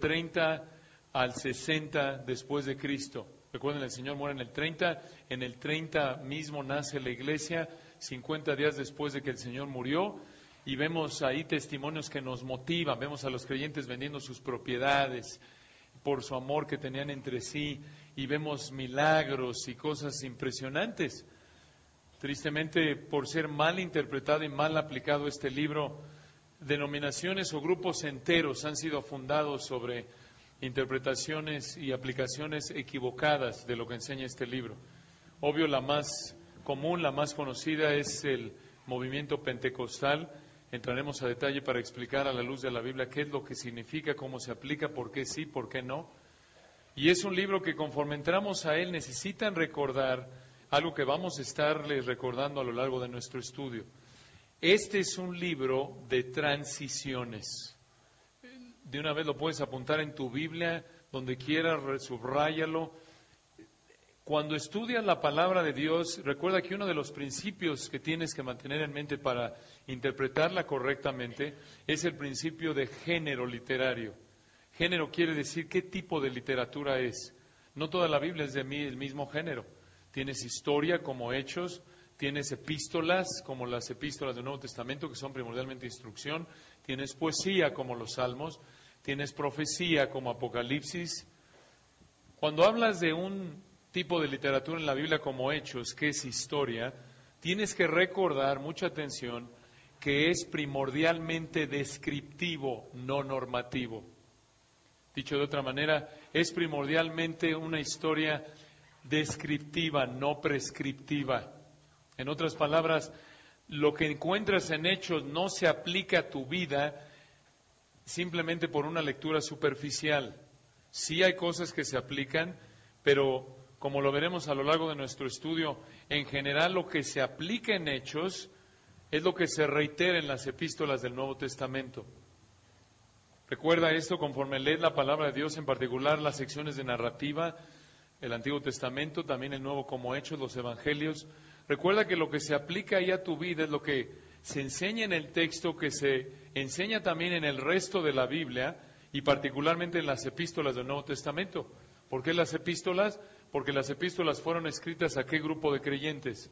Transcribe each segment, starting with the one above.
30 al 60 después de Cristo. Recuerden, el Señor muere en el 30 mismo nace la iglesia, 50 días después de que el Señor murió, y vemos ahí testimonios que nos motivan, vemos a los creyentes vendiendo sus propiedades por su amor que tenían entre sí, y vemos milagros y cosas impresionantes. Tristemente, por ser mal interpretado y mal aplicado este libro, denominaciones o grupos enteros han sido fundados sobre interpretaciones y aplicaciones equivocadas de lo que enseña este libro. Obvio, la más común, la más conocida es el movimiento pentecostal. Entraremos a detalle para explicar a la luz de la Biblia qué es lo que significa, cómo se aplica, por qué sí, por qué no. Y es un libro que conforme entramos a él necesitan recordar algo que vamos a estarles recordando a lo largo de nuestro estudio. Este es un libro de transiciones. De una vez lo puedes apuntar en tu Biblia, donde quieras, subráyalo. Cuando estudias la palabra de Dios, recuerda que uno de los principios que tienes que mantener en mente para interpretarla correctamente es el principio de género literario. Género quiere decir qué tipo de literatura es. No toda la Biblia es del mismo género. Tienes historia como Hechos, tienes epístolas como las epístolas del Nuevo Testamento, que son primordialmente instrucción, tienes poesía como los Salmos, tienes profecía como Apocalipsis. Cuando hablas de un tipo de literatura en la Biblia como Hechos, que es historia, tienes que recordar, mucha atención, que es primordialmente descriptivo, no normativo. Dicho de otra manera, es primordialmente una historia descriptiva, no prescriptiva. En otras palabras, lo que encuentras en Hechos no se aplica a tu vida simplemente por una lectura superficial. Sí hay cosas que se aplican, pero como lo veremos a lo largo de nuestro estudio, en general lo que se aplica en Hechos es lo que se reitera en las epístolas del Nuevo Testamento. Recuerda esto conforme lees la palabra de Dios, en particular las secciones de narrativa, el Antiguo Testamento, también el Nuevo como Hechos, los Evangelios. Recuerda que lo que se aplica ahí a tu vida es lo que se enseña en el texto, que se enseña también en el resto de la Biblia y particularmente en las epístolas del Nuevo Testamento. ¿Por qué las epístolas? Porque las epístolas fueron escritas a ¿qué grupo de creyentes?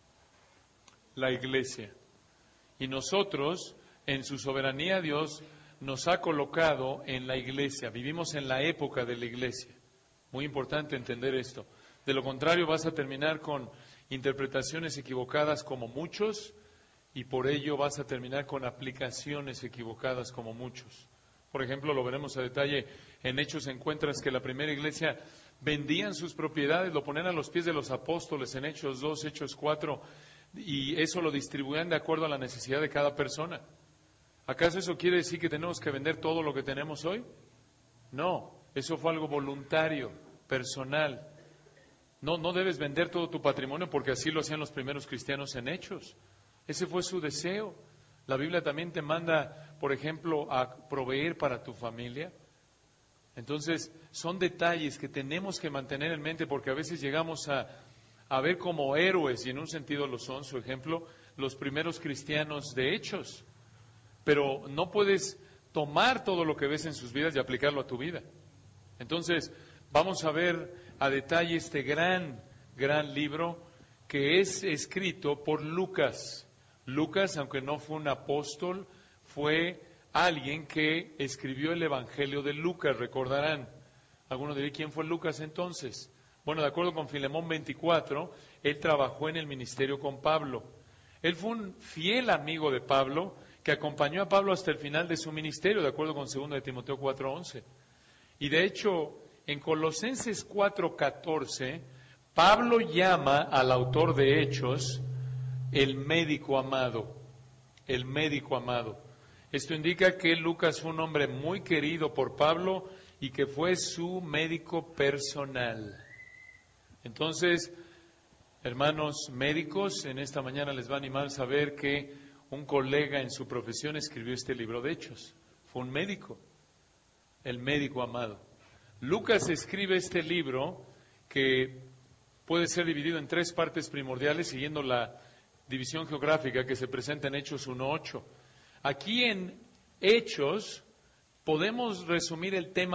La iglesia. Y nosotros, en su soberanía, Dios nos ha colocado en la iglesia. Vivimos en la época de la iglesia. Muy importante entender esto. De lo contrario, vas a terminar con interpretaciones equivocadas como muchos, y por ello vas a terminar con aplicaciones equivocadas como muchos. Por ejemplo, lo veremos a detalle, en Hechos encuentras que la primera iglesia vendían sus propiedades, lo ponían a los pies de los apóstoles en Hechos 2, Hechos 4, y eso lo distribuían de acuerdo a la necesidad de cada persona. ¿Acaso eso quiere decir que tenemos que vender todo lo que tenemos hoy? No, eso fue algo voluntario, personal. No debes vender todo tu patrimonio porque así lo hacían los primeros cristianos en Hechos. Ese fue su deseo. La Biblia también te manda, por ejemplo, a proveer para tu familia. Entonces, son detalles que tenemos que mantener en mente porque a veces llegamos a ver como héroes, y en un sentido lo son, su ejemplo, los primeros cristianos de Hechos. Pero no puedes tomar todo lo que ves en sus vidas y aplicarlo a tu vida. Entonces, vamos a ver a detalle este gran libro que es escrito por Lucas. Lucas, aunque no fue un apóstol, fue alguien que escribió el Evangelio de Lucas, recordarán. Algunos dirán, ¿quién fue Lucas entonces? Bueno, de acuerdo con Filemón 24, él trabajó en el ministerio con Pablo. Él fue un fiel amigo de Pablo, que acompañó a Pablo hasta el final de su ministerio, de acuerdo con 2 de Timoteo 4:11. Y de hecho, en Colosenses 4:14, Pablo llama al autor de Hechos el médico amado, el médico amado. Esto indica que Lucas fue un hombre muy querido por Pablo y que fue su médico personal. Entonces, hermanos médicos, en esta mañana les va a animar a saber que un colega en su profesión escribió este libro de Hechos. Fue un médico, el médico amado. Lucas escribe este libro que puede ser dividido en 3 partes primordiales, siguiendo la división geográfica que se presenta en Hechos 1:8. Aquí en Hechos podemos resumir el tema